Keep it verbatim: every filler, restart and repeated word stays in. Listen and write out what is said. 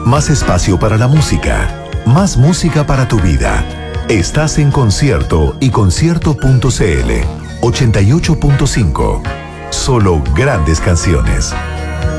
Más espacio para la música. Más música para tu vida. Estás en Concierto y concierto punto c l. ochenta y ocho punto cinco. Solo grandes canciones.